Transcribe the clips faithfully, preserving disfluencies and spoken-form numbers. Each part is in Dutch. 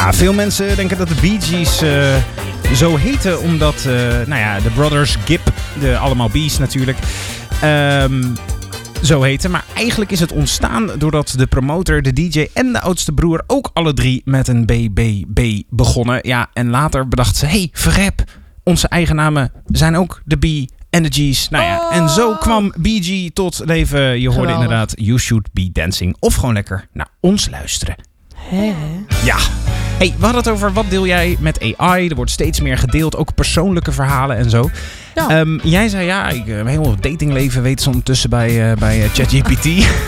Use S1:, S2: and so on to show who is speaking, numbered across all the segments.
S1: Ja, veel mensen denken dat de Bee Gees uh, zo heten omdat, uh, nou ja, de Brothers Gibb, de allemaal Bees natuurlijk, um, zo heten. Maar eigenlijk is het ontstaan doordat de promotor, de D J en de oudste broer ook alle drie met een B B B begonnen. Ja, en later bedacht ze, hey, verrep, onze eigen namen zijn ook de Bee en de G's. Nou ja, oh. En zo kwam B G tot leven. Je hoorde Geweldig. Inderdaad You Should Be Dancing. Of gewoon lekker naar ons luisteren.
S2: Hé?
S1: Ja. Hey, we hadden het over wat deel jij met A I. Er wordt steeds meer gedeeld, ook persoonlijke verhalen en zo. Ja. Um, jij zei ja, ik heb heel datingleven weet ze ondertussen bij, uh, bij uh, ChatGPT.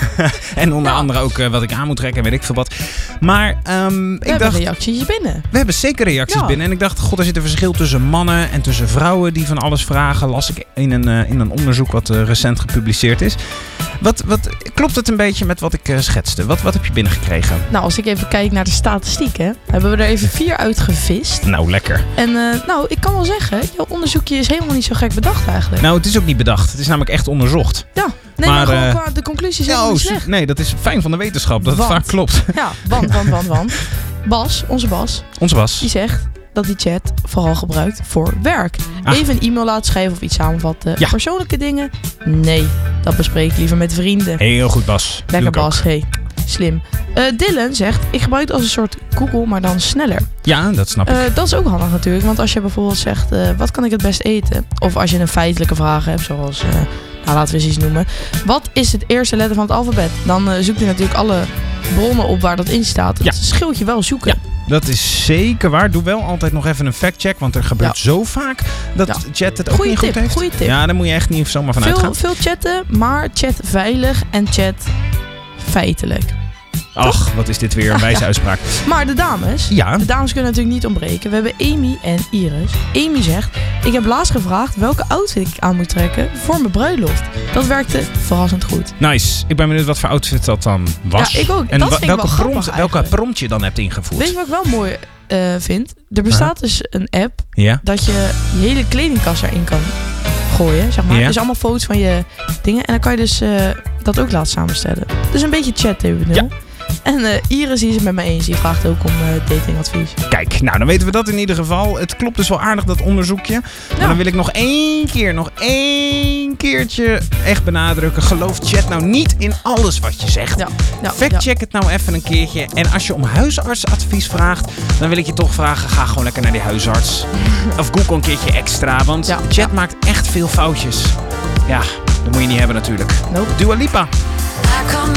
S1: En onder ja. andere ook uh, wat ik aan moet trekken en weet ik veel wat. Maar um,
S2: we
S1: ik
S2: hebben
S1: dacht,
S2: reacties binnen.
S1: We hebben zeker reacties ja. binnen. En ik dacht, god, er zit een verschil tussen mannen en tussen vrouwen die van alles vragen. Las ik in een, uh, in een onderzoek wat uh, recent gepubliceerd is. Wat, wat, klopt het een beetje met wat ik uh, schetste? Wat, wat heb je binnengekregen?
S2: Nou, als ik even kijk naar de statistieken, hebben we er even vier uitgevist.
S1: Nou, lekker.
S2: En uh, nou, ik kan wel zeggen, jouw onderzoekje is helemaal niet zo gek bedacht eigenlijk.
S1: Nou, het is ook niet bedacht. Het is namelijk echt onderzocht.
S2: Ja, nee, maar, maar gewoon uh, de conclusies zijn
S1: ja,
S2: niet slecht.
S1: Nee, dat is fijn van de wetenschap, dat want, het vaak klopt.
S2: Ja, want, want, want, want. Bas, onze Bas.
S1: Onze Bas.
S2: Die zegt dat die chat vooral gebruikt voor werk.
S1: Ah.
S2: Even een e-mail laten schrijven of iets samenvatten.
S1: Ja.
S2: Persoonlijke dingen? Nee, dat bespreek ik liever met vrienden.
S1: Heel goed, Bas.
S2: Lekker, Bas. Hey, slim. Uh, Dylan zegt, ik gebruik het als een soort Google, maar dan sneller.
S1: Ja, dat snap ik.
S2: Uh, dat is ook handig natuurlijk, want als je bijvoorbeeld zegt, uh, wat kan ik het best eten? Of als je een feitelijke vraag hebt, zoals, uh, nou, laten we eens iets noemen. Wat is het eerste letter van het alfabet? Dan uh, zoekt hij natuurlijk alle bronnen op waar dat in staat.
S1: Ja.
S2: Dat scheelt je wel zoeken.
S1: Ja. Dat is zeker waar. Doe wel altijd nog even een factcheck, want er gebeurt ja. zo vaak dat ja. chat het ook
S2: goeie
S1: niet
S2: tip,
S1: goed heeft.
S2: Goeie tip.
S1: Ja, daar moet je echt niet zomaar van
S2: veel,
S1: uitgaan.
S2: Veel chatten, maar chat veilig en chat feitelijk.
S1: Ach, wat is dit weer een wijze ja. uitspraak.
S2: Maar de dames,
S1: ja.
S2: de dames kunnen natuurlijk niet ontbreken. We hebben Amy en Iris. Amy zegt, ik heb laatst gevraagd welke outfit ik aan moet trekken voor mijn bruiloft. Dat werkte verrassend goed.
S1: Nice. Ik ben benieuwd wat voor outfit dat dan was.
S2: Ja, ik ook.
S1: En
S2: dat
S1: wa-
S2: vind
S1: welke,
S2: ik wel
S1: prompt, welke prompt je dan hebt ingevoerd.
S2: Weet je wat ik wel mooi uh, vind? Er bestaat uh-huh. dus een app
S1: ja.
S2: dat je je hele kledingkast erin kan gooien. Zeg maar.
S1: Ja.
S2: Dus allemaal foto's van je dingen. En dan kan je dus uh, dat ook laten samenstellen. Dus een beetje chat even.
S1: Ja.
S2: En uh, Iris is het met me eens. Die vraagt ook om uh, datingadvies.
S1: Kijk, nou dan weten we dat in ieder geval. Het klopt dus wel aardig, dat onderzoekje. Maar ja. dan wil ik nog één keer, nog één keertje echt benadrukken. Geloof chat nou niet in alles wat je zegt.
S2: Ja. Ja.
S1: Factcheck
S2: ja.
S1: het nou even een keertje. En als je om huisartsadvies vraagt, dan wil ik je toch vragen, ga gewoon lekker naar die huisarts. Of Google een keertje extra, want ja. chat ja. maakt echt veel foutjes. Ja, dat moet je niet hebben natuurlijk.
S2: Nope.
S1: Dua Lipa.